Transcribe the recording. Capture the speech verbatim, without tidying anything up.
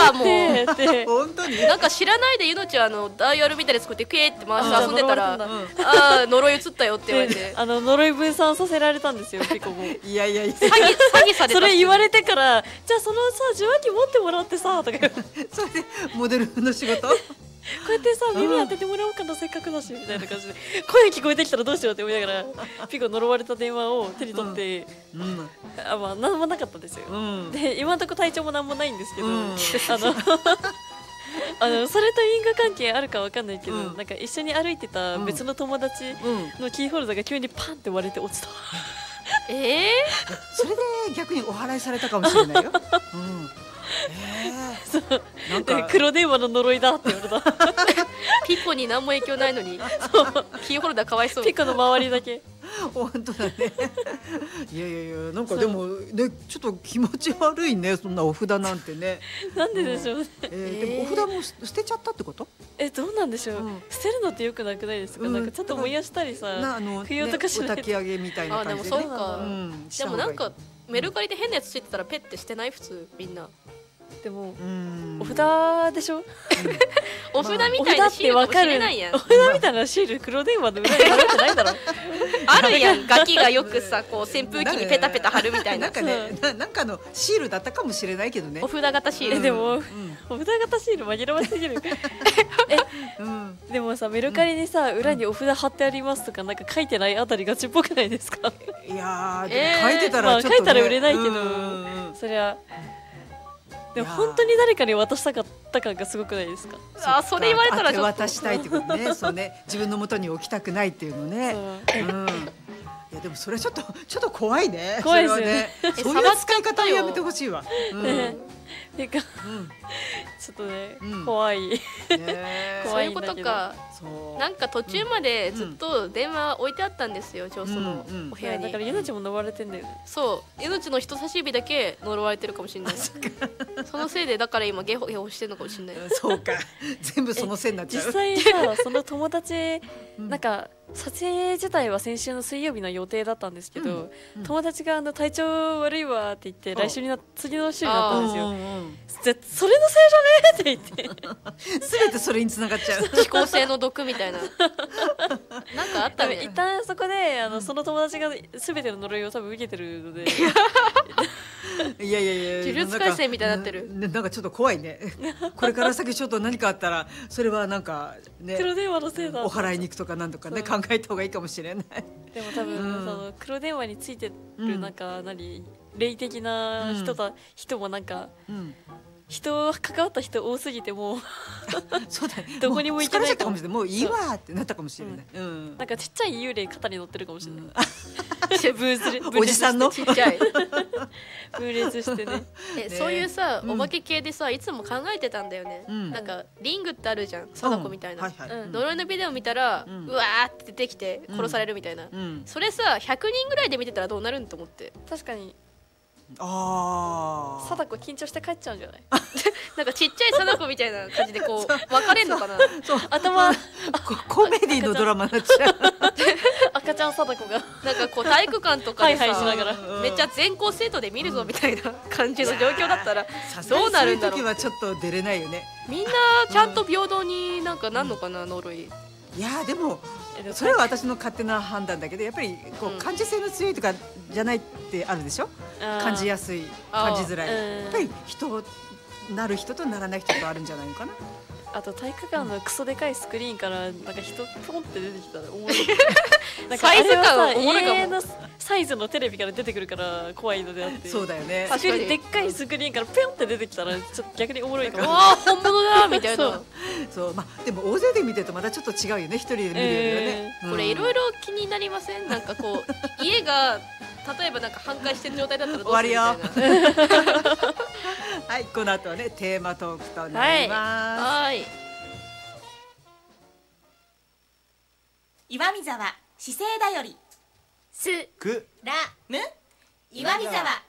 わもうって本当になんか知らないでゆのちはあのダイヤルみたいなやつこうやってクエって回して遊んでたらうんああ呪い移ったよって言われてあの呪い分散させられたんですよピコも。 いやいやいや詐欺詐欺されたそれ言われてからじゃあそのさ受話器持ってもらってさとかそれでモデルの仕事こうやってさ耳当ててもらおうかなせっかくだしみたいな感じで声聞こえてきたらどうしようって思いながらピコ呪われた電話を手に取って、うんうん、あまあ何もなかったですよ、うん、で今のところ体調も何もないんですけど、うん、あのあのそれと因果関係あるかわかんないけど、うん、なんか一緒に歩いてた別の友達のキーホルダーが急にパンって割れて落ちた、 うん、えー、それで逆にお祓いされたかもしれないよ、うんえー、そうなんか黒電話の呪いだって言われたピコに何も影響ないのにそうキーホルダーかわいそうピコの周りだけ本当だねいやいやいやなんかでもねちょっと気持ち悪いねそんなお札なんてねなんででしょうね、 えー、でもお札も捨てちゃったってことえどうなんでしょう、うん、捨てるのってよくなくないですか、うん、なんかちょっと燃やしたりさ供養とかしないと、 ね、お焚き上げみたいな感じで、ね、 あでもそうか、うん、でもなんかメルカリで変なやつついてたらペッてしてない普通みんなでもお札でしょ、うん、 お札みたいなシールかもしれないやん、 お札みたいなシール黒電話の裏に貼るわけないだろあるやんガキがよくさこう扇風機にペタペタ貼るみたいななんかねななんかのシールだったかもしれないけどねお札型シール、 うん、でも、うん、お札型シール紛らわしすぎるえ、うん、でもさメルカリにさ、うん、裏にお札貼ってありますとかなんか書いてないあたりガチっぽくないですかいやーでも書いてたらちょっと、ね、 まあ、書いたら売れないけど、そりゃでも本当に誰かに渡したかった感がすごくないですか。 あ、それ言われたらちょっと渡したいってことね。そうね、自分の元に置きたくないっていうのね。うん。いやでもそれちょっとちょっと怖いね。 怖いですよね。 そういう使い方をやめてほしいわ。うん。 てか、ちょっとね怖い。 そういうことか。なんか途中までずっと電話置いてあったんですよ、上層のお部屋に。 だから命も呪われてんだよね。 そう命の人差し指だけ呪われてるかもしれない。そのせいでだから今ゲホゲホしてるのかもしれない。 そうか、全部そのせいになっちゃう。 実際さその友達なんか撮影自体は先週の水曜日の予定だったんですけど、友達があの体調悪いわって言って来週にな次の週になったんですよ。じゃそれのせいじゃねって言ってすべてそれに繋がっちゃう。 指向性の毒みたいな。なんかあったね。 一旦そこであのその友達がすべての呪いを多分受けてるので。 いやいやいや。 呪術廻戦みたいになってる。 なんかちょっと怖いね。これから先ちょっと何かあったらそれはなんかね。 黒電話のせいだ。 お祓いに行くとかなんとかね考えた方がいいかもしれない。 でも多分その黒電話についてるなんか何霊的な人だ人もなんか。人関わった人多すぎてもそうだね、 どこにも行けないかもしれない。もういいわってなったかもしれない。 うん、なんかちっちゃい幽霊肩に乗ってるかもしれない。分裂おじさんのちっちゃい分裂してね。 えそういうさお化け系でさいつも考えてたんだよね。なんかリングってあるじゃん、貞子みたいな。呪いのビデオ見たらうわーって出てきて殺されるみたいな。それさひゃくにんぐらいで見てたらどうなるんと思って。 確かに。 ああ。 貞子緊張して帰っちゃうんじゃない？ なんかちっちゃい貞子みたいな感じでこう分かれんのかな。 頭コメディのドラマになっちゃう。 赤ちゃん貞子がなんかこう体育館とかでさめっちゃ全校生徒で見るぞみたいな感じの状況だったらどうなるんだろう。 そういう時はちょっと出れないよね。 みんなちゃんと平等になんかなんのかな呪い。 いやでもそれは私の勝手な判断だけどやっぱりこう感受性の強いとかじゃないってあるでしょ。感じやすい感じづらいやっぱり人なる人とならない人とあるんじゃないのかな。 あと体育館のクソでかいスクリーンからなんか人ポンって出てきたらおもろい。なんかあれはさ家のサイズのテレビから出てくるから怖いのであって、 そうだよね。 スクリーンでっかいスクリーンからペンって出てきたらちょっと逆におもろいかも。 ああ本物だみたいな。 そうまあでも大勢で見てるとまたちょっと違うよね、一人で見るよりはね。 これいろいろ気になりません？なんかこう家が例えばなんか半壊してる状態だったらどうするみたいな。 終わりよ。はい、この後はねテーマトークとなります。 はい。 岩見沢姿勢だよりすくらむ岩見沢